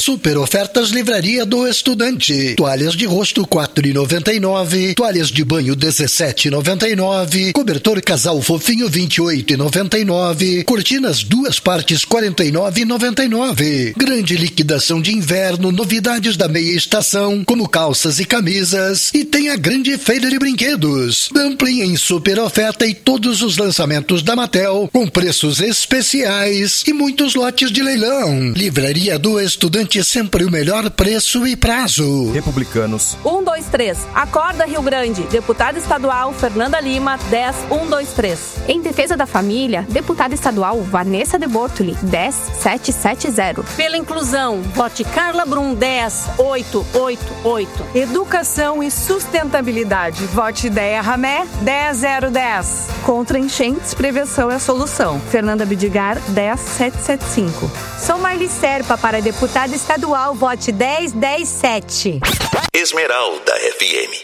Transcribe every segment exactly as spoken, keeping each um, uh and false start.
Super ofertas Livraria do Estudante. Toalhas de rosto quatro reais e noventa e nove centavos, toalhas de banho dezessete reais e noventa e nove centavos, cobertor casal fofinho vinte e oito reais e noventa e nove centavos, cortinas duas partes quarenta e nove reais e noventa e nove centavos. Grande liquidação de inverno, novidades da meia estação, como calças e camisas, e tem a grande feira de brinquedos. Dumpling em super oferta e todos os lançamentos da Mattel, com preços especiais e muitos lotes de leilão. Livraria do Estudante, sempre o melhor preço e prazo. Republicanos. um, dois, três. Acorda, Rio Grande. Deputada estadual Fernanda Lima, dez, um, dois, três. Em defesa da família, deputada estadual Vanessa de Bortoli, dez, sete sete zero. Pela inclusão, vote Carla Brum, dez, oito oito oito. Educação e sustentabilidade, vote Ideia Ramé, dez zero dez. Contra enchentes, prevenção é a solução. Fernanda Bidigar, dez, sete sete cinco. Sou Marli Serpa para deputada estadual, vote dez dez sete. Esmeralda F M.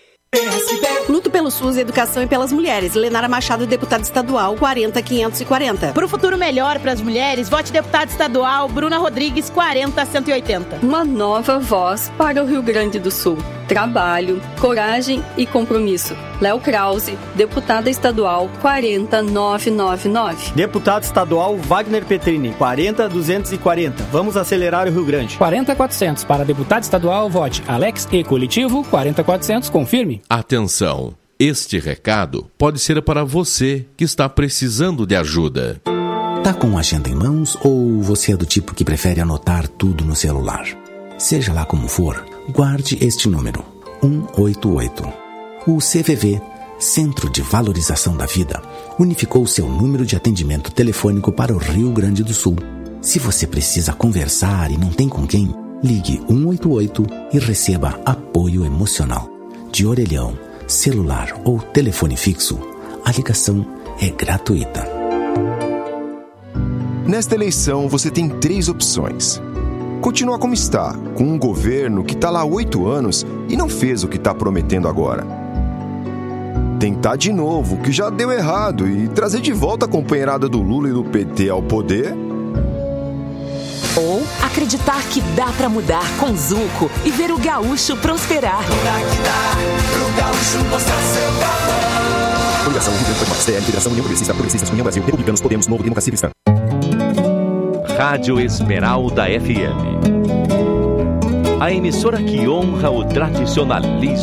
Luto pelo SUS, Educação e pelas Mulheres. Lenara Machado, deputada estadual, quarenta quinhentos e quarenta. Para o futuro melhor para as mulheres, vote deputada estadual Bruna Rodrigues, quarenta cento e oitenta. Uma nova voz para o Rio Grande do Sul. Trabalho, coragem e compromisso. Léo Krause, deputada estadual, quarenta novecentos e noventa e nove. Deputado estadual Wagner Petrini, quarenta duzentos e quarenta. Vamos acelerar o Rio Grande. quarenta quatrocentos para deputado estadual, vote Alex E Coletivo, quarenta quatrocentos, confirme. Atenção, este recado pode ser para você que está precisando de ajuda. Tá com a agenda em mãos ou você é do tipo que prefere anotar tudo no celular? Seja lá como for, guarde este número, um oito oito. O C V V, Centro de Valorização da Vida, unificou seu número de atendimento telefônico para o Rio Grande do Sul. Se você precisa conversar e não tem com quem, ligue um oito oito e receba apoio emocional. De orelhão, celular ou telefone fixo, a ligação é gratuita. Nesta eleição, você tem três opções. Continuar como está, com um governo que está lá há oito anos e não fez o que está prometendo agora. Tentar de novo, o que já deu errado, e trazer de volta a companheirada do Lula e do P T ao poder. Ou acreditar que dá pra mudar com Zuco e ver o gaúcho prosperar. Dá que dá pro gaúcho mostrar seu valor. Coligação Rio Grande do Norte, C L, Federação União Progressista, Progressistas, União Brasil, Republicanos, Podemos, Novo Democracia Cristã. Rádio Esmeralda F M. A emissora que honra o tradicionalismo